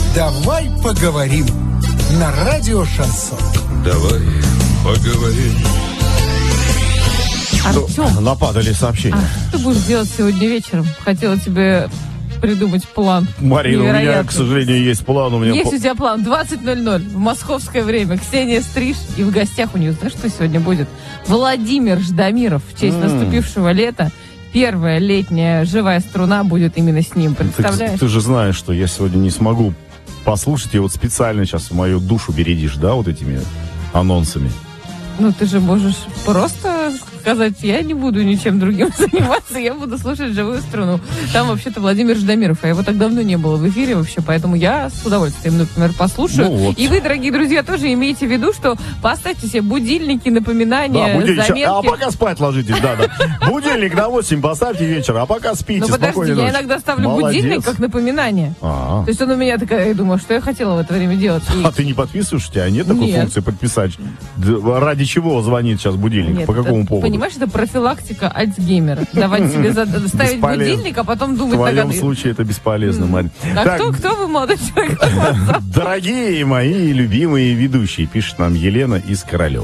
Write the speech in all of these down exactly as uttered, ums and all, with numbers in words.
Давай поговорим на радио Шансон. Давай поговорим. Артем, нападали сообщения. А что ты будешь делать сегодня вечером? Хотела тебе придумать план. Марина, у меня, к сожалению, есть план. У меня есть по... у тебя план. двадцать ноль ноль в московское время. Ксения Стриж. И в гостях у нее, знаешь, что сегодня будет? Владимир Ждамиров. В честь mm. наступившего лета. Первая летняя живая струна будет именно с ним. Представляешь? Ты, ты же знаешь, что я сегодня не смогу послушать. И вот специально сейчас мою душу бередишь, да, вот этими анонсами. Ну, ты же можешь просто сказать, я не буду ничем другим заниматься, я буду слушать живую струну. Там вообще-то Владимир Ждамиров, а его так давно не было в эфире вообще, поэтому я с удовольствием, например, послушаю. Ну, вот. И вы, дорогие друзья, тоже имейте в виду, что поставьте себе будильники, напоминания, да, будильник, заметки. А пока спать ложитесь, да-да. Будильник на восемь поставьте вечером, а пока спите. Ну, подожди, я иногда ставлю будильник как напоминание. То есть он у меня такая, я думаю, что я хотела в это время делать. А ты не подписываешь? У тебя нет такой функции подписать? Ради чего звонит сейчас будильник? Нет, по какому это, поводу? Понимаешь, это профилактика Альцгеймера. Давать себе ставить будильник, а потом думать... В твоем случае это бесполезно, Марь. А так, кто, кто вы, молодой человек? Дорогие мои любимые ведущие, пишет нам Елена из Королева.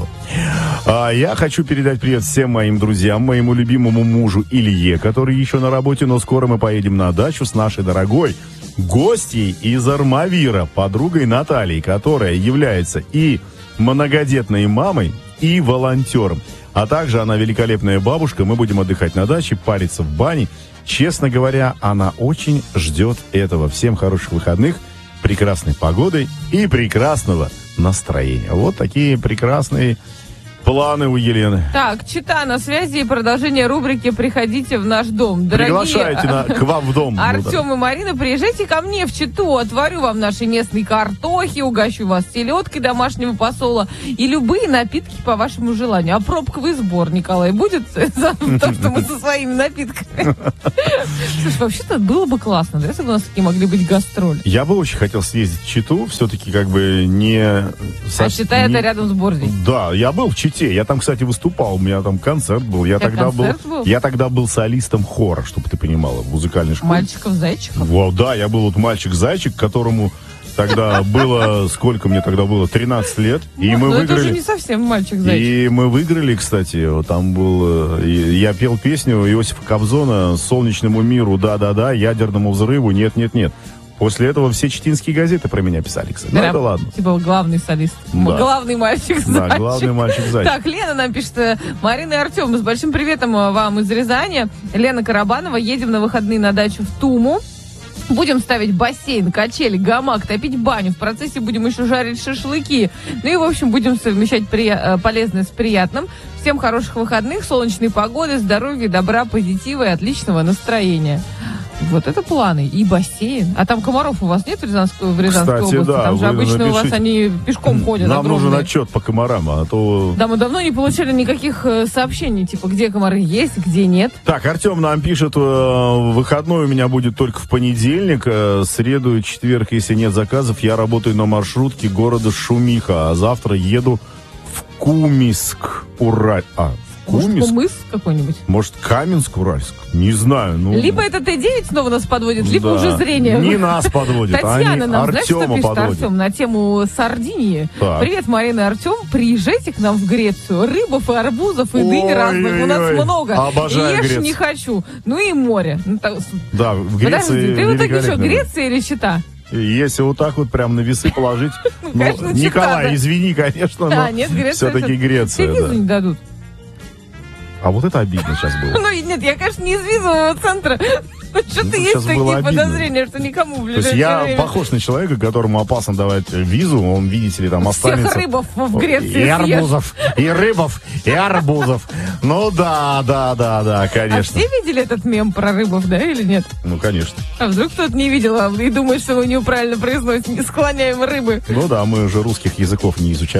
А, я хочу передать привет всем моим друзьям, моему любимому мужу Илье, который еще на работе, но скоро мы поедем на дачу с нашей дорогой гостьей из Армавира, подругой Натальей, которая является и многодетной мамой, и волонтером. А также она великолепная бабушка. Мы будем отдыхать на даче, париться в бане. Честно говоря, она очень ждет этого. Всем хороших выходных, прекрасной погоды и прекрасного настроения. Вот такие прекрасные планы у Елены. Так, Чита на связи и продолжение рубрики «Приходите в наш дом». Дорогие... Приглашайте на, к вам в дом. Артем и Марина, приезжайте ко мне в Читу. Отварю вам наши местные картохи, угощу вас селедкой домашнего посола и любые напитки по вашему желанию. А пробковый сбор, Николай, будет за то, что мы со своими напитками? Слушай, вообще-то было бы классно, да, если бы у нас такие могли быть гастроли. Я бы очень хотел съездить в Читу, все-таки как бы не... А Чита это рядом с Борзей? Да, я был в Чите. Я там, кстати, выступал, у меня там концерт был. Я, тогда был, был? я тогда был солистом хора, чтобы ты понимала, в музыкальной школе. Мальчиков-зайчиков? Во, да, я был вот мальчик-зайчик, которому тогда было, сколько мне тогда было, тринадцать лет. И ну, мы выиграли. Это уже не совсем мальчик-зайчик. И мы выиграли, кстати, там был, я пел песню Иосифа Кобзона «Солнечному миру, да-да-да, ядерному взрыву, нет-нет-нет». После этого все читинские газеты про меня писали, кстати. Ну, это ладно. Ты был главный солист. Да. Главный мальчик-зайчик. Да, главный мальчик-зайчик. Так, Лена нам пишет. Марина и Артем, с большим приветом вам из Рязани. Лена Карабанова. Едем на выходные на дачу в Туму. Будем ставить бассейн, качели, гамак, топить баню. В процессе будем еще жарить шашлыки. Ну и, в общем, будем совмещать при... полезное с приятным. Всем хороших выходных, солнечной погоды, здоровья, добра, позитива и отличного настроения. Вот это планы. И бассейн. А там комаров у вас нет в Рязанской, в Рязанской Кстати, области? Да, там же обычно напишите. У вас они пешком ходят. Нам огромные. нужен отчет по комарам, а то... Да, мы давно не получали никаких сообщений, типа, где комары есть, где нет. Так, Артем нам пишет, выходной у меня будет только в понедельник, среду и четверг, если нет заказов, я работаю на маршрутке города Шумиха, а завтра еду в Кумиск, Ураль. А, Может, Кумыс какой-нибудь? Может, Каменск-Уральск? Не знаю. Ну... Либо это Т девять снова нас подводит, либо да. уже зрение. Не нас подводит, Татьяна они нам, Артема знаешь, что пишет подводит. Артем на тему Сардинии? Так. Привет, Марина и Артем. Приезжайте к нам в Грецию. Рыбов и арбузов, и дынь разных. У нас много. Обожаю Ешь Грецию. Не хочу. Ну и море. Да, в Греции. Подожди, ты вот так еще Греция или Чита? Если вот так вот прям на весы положить. Ну, конечно, Николай, извини, конечно, но все-таки Греция. Тебе визу не дадут. А вот это обидно сейчас было. Ну нет, я, конечно, не из визового центра. Что-то есть такие подозрения, что никому в ближайшее время. То есть я похож на человека, которому опасно давать визу, он, видите ли, там останется... Всех рыбов в Греции И арбузов, и рыбов, и арбузов. Ну да, да, да, да, конечно. А все видели этот мем про рыбов, да, или нет? Ну, конечно. А вдруг кто-то не видел и думает, что мы неправильно произносим, не склоняем рыбы? Ну да, мы же русских языков не изучаем.